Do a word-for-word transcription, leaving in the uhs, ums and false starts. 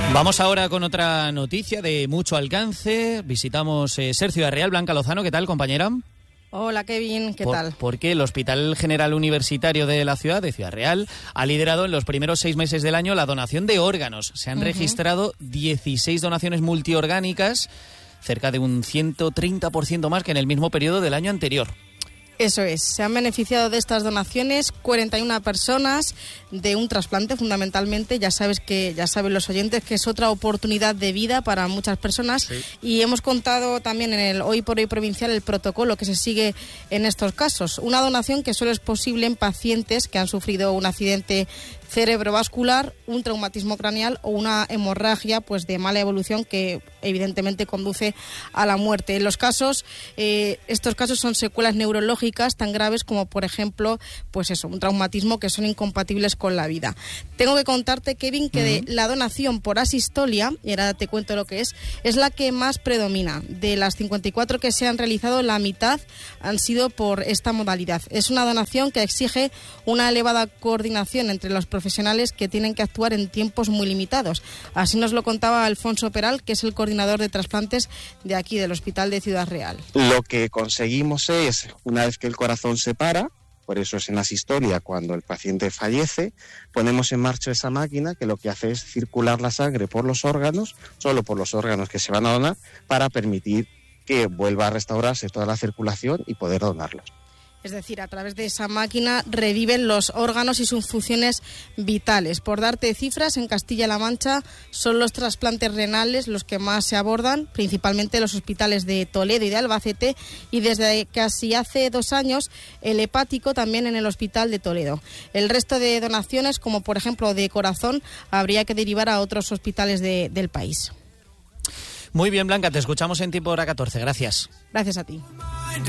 Vamos ahora con otra noticia de mucho alcance. Visitamos eh, Ser Ciudad Real. Blanca Lozano, ¿qué tal, compañera? Hola, Kevin, ¿qué por, tal? Porque el Hospital General Universitario de la ciudad, de Ciudad Real, ha liderado en los primeros seis meses del año la donación de órganos. Se han uh-huh. registrado dieciséis donaciones multiorgánicas, cerca de un ciento treinta por ciento más que en el mismo periodo del año anterior. Eso es, se han beneficiado de estas donaciones cuarenta y una personas de un trasplante fundamentalmente. Ya sabes que ya saben los oyentes que es otra oportunidad de vida para muchas personas. Sí. Y hemos contado también en el Hoy por Hoy provincial el protocolo que se sigue en estos casos. Una donación que solo es posible en pacientes que han sufrido un accidente cerebrovascular, un traumatismo craneal o una hemorragia pues de mala evolución que evidentemente conduce a la muerte. En los casos, eh, estos casos son secuelas neurológicas tan graves como, por ejemplo, pues eso, un traumatismo que son incompatibles con la vida. Tengo que contarte, Kevin, que uh-huh. de la donación por asistolia, y ahora te cuento lo que es, es la que más predomina. De las cincuenta y cuatro que se han realizado, la mitad han sido por esta modalidad. Es una donación que exige una elevada coordinación entre los profesionales que tienen que actuar en tiempos muy limitados. Así nos lo contaba Alfonso Peral, que es el coordinador de trasplantes de aquí, del Hospital de Ciudad Real. Lo que conseguimos es, una vez que el corazón se para, por eso es en asistolia, cuando el paciente fallece, ponemos en marcha esa máquina que lo que hace es circular la sangre por los órganos, solo por los órganos que se van a donar, para permitir que vuelva a restaurarse toda la circulación y poder donarlos. Es decir, a través de esa máquina reviven los órganos y sus funciones vitales. Por darte cifras, en Castilla-La Mancha son los trasplantes renales los que más se abordan, principalmente los hospitales de Toledo y de Albacete, y desde casi hace dos años el hepático también en el Hospital de Toledo. El resto de donaciones, como por ejemplo de corazón, habría que derivar a otros hospitales de, del país. Muy bien, Blanca, te escuchamos en Tiempo Hora catorce. Gracias. Gracias a ti.